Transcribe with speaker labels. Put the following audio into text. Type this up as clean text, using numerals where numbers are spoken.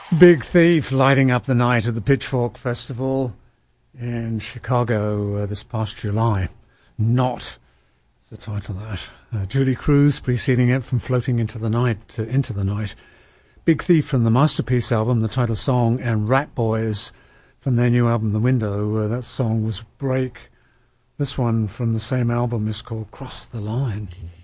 Speaker 1: Big Thief lighting up the night at the Pitchfork Festival in Chicago this past July. Not the title of that. Julie Cruz preceding it, From Floating Into the Night to Into the Night. Big Thief from the Masterpiece album, the title song, and Rat Boys from their new album The Window. That song was Break. This one from the same album is called Cross the Line.